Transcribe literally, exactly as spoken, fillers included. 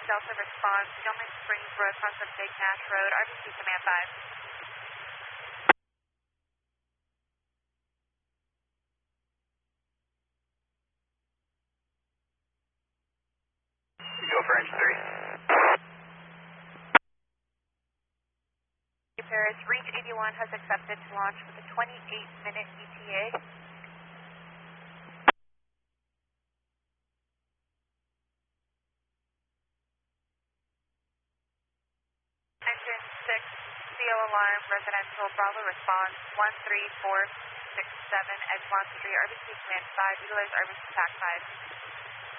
Delta response, Gilman Springs Road, cross of Big Nash Road, R B C Command five. Go for engine three. Paris, Reach eighty-one has accepted to launch with a twenty-eight minute E T A. Engine six, C O alarm, residential, Bravo response, one three four six seven, Edgemont Street, R B C Command five, utilize R B C TAC five.